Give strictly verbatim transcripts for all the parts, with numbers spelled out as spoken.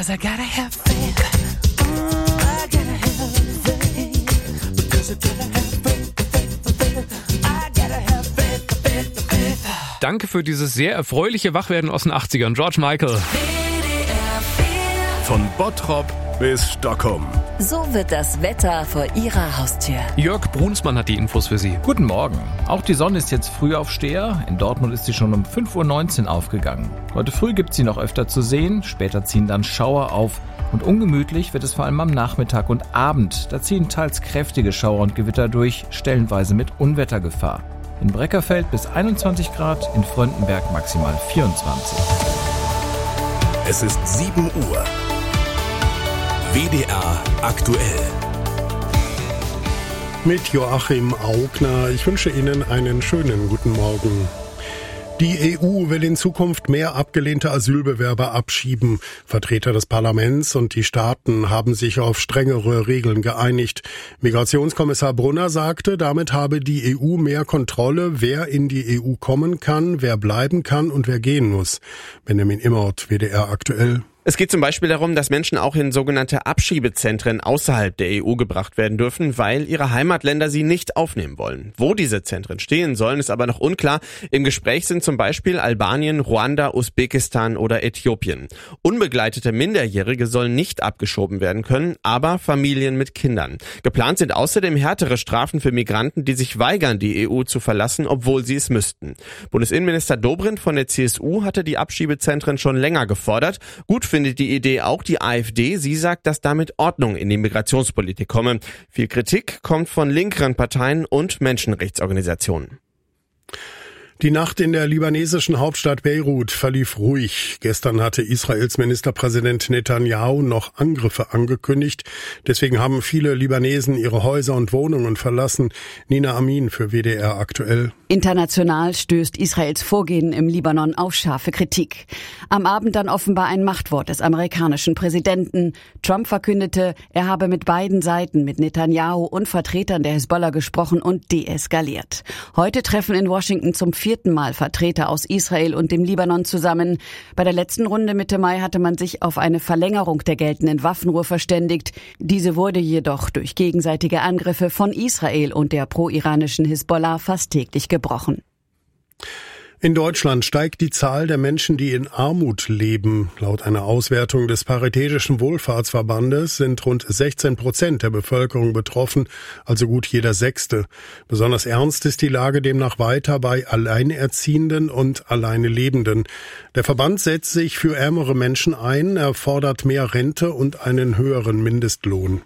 'cause I gotta have faith. Mm, I gotta have faith. Because I gotta have faith, faith, faith. I gotta have faith, faith, faith. Danke für dieses sehr erfreuliche Wachwerden aus den achtzigern. George Michael. Von Bottrop bis Stockholm. So wird das Wetter vor Ihrer Haustür. Jörg Brunsmann hat die Infos für Sie. Guten Morgen. Auch die Sonne ist jetzt Frühaufsteher. In Dortmund ist sie schon um fünf Uhr neunzehn aufgegangen. Heute früh gibt sie noch öfter zu sehen. Später ziehen dann Schauer auf. Und ungemütlich wird es vor allem am Nachmittag und Abend. Da ziehen teils kräftige Schauer und Gewitter durch, stellenweise mit Unwettergefahr. In Breckerfeld bis einundzwanzig Grad, in Fröndenberg maximal vierundzwanzig. Es ist sieben Uhr. W D R aktuell. Mit Joachim Augner. Ich wünsche Ihnen einen schönen guten Morgen. Die E U will in Zukunft mehr abgelehnte Asylbewerber abschieben. Vertreter des Parlaments und die Staaten haben sich auf strengere Regeln geeinigt. Migrationskommissar Brunner sagte, damit habe die E U mehr Kontrolle, wer in die E U kommen kann, wer bleiben kann und wer gehen muss. Benjamin Immert, W D R aktuell. Es geht zum Beispiel darum, dass Menschen auch in sogenannte Abschiebezentren außerhalb der E U gebracht werden dürfen, weil ihre Heimatländer sie nicht aufnehmen wollen. Wo diese Zentren stehen sollen, ist aber noch unklar. Im Gespräch sind zum Beispiel Albanien, Ruanda, Usbekistan oder Äthiopien. Unbegleitete Minderjährige sollen nicht abgeschoben werden können, aber Familien mit Kindern. Geplant sind außerdem härtere Strafen für Migranten, die sich weigern, die E U zu verlassen, obwohl sie es müssten. Bundesinnenminister Dobrindt von der C S U hatte die Abschiebezentren schon länger gefordert. Gut findet die Idee auch die AfD. Sie sagt, dass damit Ordnung in die Migrationspolitik komme. Viel Kritik kommt von linkeren Parteien und Menschenrechtsorganisationen. Die Nacht in der libanesischen Hauptstadt Beirut verlief ruhig. Gestern hatte Israels Ministerpräsident Netanyahu noch Angriffe angekündigt. Deswegen haben viele Libanesen ihre Häuser und Wohnungen verlassen. Nina Amin für W D R aktuell. International stößt Israels Vorgehen im Libanon auf scharfe Kritik. Am Abend dann offenbar ein Machtwort des amerikanischen Präsidenten. Trump verkündete, er habe mit beiden Seiten, mit Netanyahu und Vertretern der Hisbollah gesprochen und deeskaliert. Heute treffen in Washington zum vierten Mal Vertreter aus Israel und dem Libanon zusammen. Bei der letzten Runde Mitte Mai hatte man sich auf eine Verlängerung der geltenden Waffenruhe verständigt. Diese wurde jedoch durch gegenseitige Angriffe von Israel und der pro-iranischen Hisbollah fast täglich gebrochen. In Deutschland steigt die Zahl der Menschen, die in Armut leben. Laut einer Auswertung des Paritätischen Wohlfahrtsverbandes sind rund sechzehn Prozent der Bevölkerung betroffen, also gut jeder Sechste. Besonders ernst ist die Lage demnach weiter bei Alleinerziehenden und alleine Lebenden. Der Verband setzt sich für ärmere Menschen ein, er fordert mehr Rente und einen höheren Mindestlohn.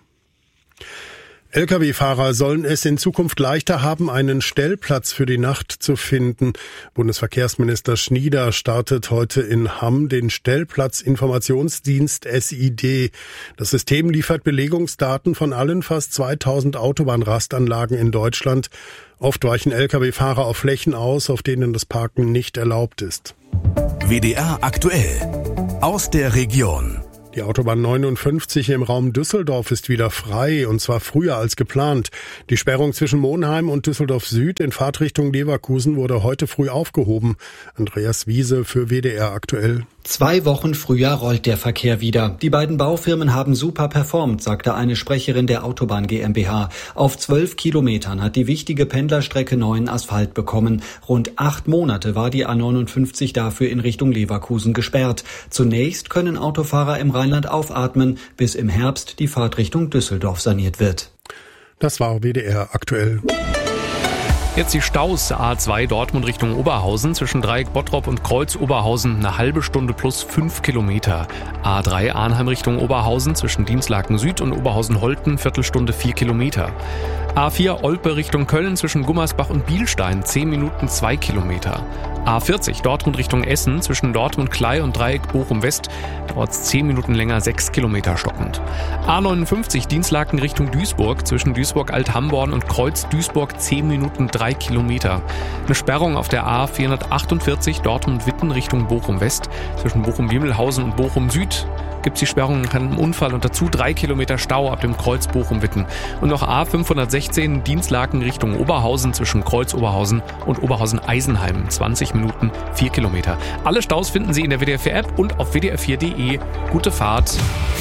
L K W-Fahrer sollen es in Zukunft leichter haben, einen Stellplatz für die Nacht zu finden. Bundesverkehrsminister Schnieder startet heute in Hamm den Stellplatzinformationsdienst S I D. Das System liefert Belegungsdaten von allen fast zweitausend Autobahnrastanlagen in Deutschland. Oft weichen L K W-Fahrer auf Flächen aus, auf denen das Parken nicht erlaubt ist. W D R aktuell. Aus der Region. Die Autobahn neunundfünfzig im Raum Düsseldorf ist wieder frei, und zwar früher als geplant. Die Sperrung zwischen Monheim und Düsseldorf Süd in Fahrtrichtung Leverkusen wurde heute früh aufgehoben. Andreas Wiese für W D R aktuell. Zwei Wochen früher rollt der Verkehr wieder. Die beiden Baufirmen haben super performt, sagte eine Sprecherin der Autobahn GmbH. Auf zwölf Kilometern hat die wichtige Pendlerstrecke neuen Asphalt bekommen. Rund acht Monate war die A neunundfünfzig dafür in Richtung Leverkusen gesperrt. Zunächst können Autofahrer im Rheinland aufatmen, bis im Herbst die Fahrtrichtung Düsseldorf saniert wird. Das war W D R aktuell. Jetzt die Staus. A zwei Dortmund Richtung Oberhausen zwischen Dreieck Bottrop und Kreuz Oberhausen eine halbe Stunde plus fünf Kilometer. A drei Arnheim Richtung Oberhausen zwischen Dienstlaken Süd und Oberhausen-Holten Viertelstunde vier Kilometer. A vier Olpe Richtung Köln zwischen Gummersbach und Bielstein zehn Minuten zwei Kilometer. A vierzig Dortmund Richtung Essen zwischen Dortmund-Klei und Dreieck Bochum-West dauert es zehn Minuten länger, sechs Kilometer stockend. A neunundfünfzig Dienstlaken Richtung Duisburg zwischen Duisburg-Alt-Hamborn und Kreuz Duisburg zehn Minuten drei Kilometer. Eine Sperrung auf der A vierhundertachtundvierzig Dortmund-Witten Richtung Bochum-West zwischen Bochum-Wimmelhausen und Bochum-Süd gibt es die Sperrung nach einem Unfall und dazu drei Kilometer Stau ab dem Kreuz Bochum-Witten. Und noch A fünfhundertsechzehn Dienstlaken Richtung Oberhausen zwischen Kreuz Oberhausen und Oberhausen-Eisenheim. zwanzig Minuten, vier Kilometer. Alle Staus finden Sie in der W D R vier App und auf w d r vier punkt d e. Gute Fahrt.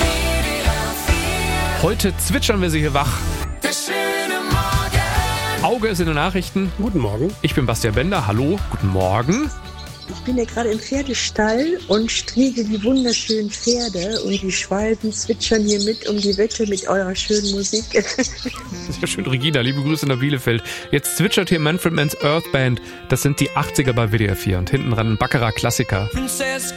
Heute zwitschern wir Sie hier wach. Auge ist in den Nachrichten. Guten Morgen. Ich bin Bastian Bender. Hallo, guten Morgen. Ich bin ja gerade im Pferdestall und striege die wunderschönen Pferde und die Schwalben zwitschern hier mit um die Wette mit eurer schönen Musik. Sehr schön, Regina. Liebe Grüße nach Bielefeld. Jetzt zwitschert hier Manfred Mann's Earth Band. Das sind die achtziger bei W D R vier und hinten dran ein Baccarat Klassiker. Princess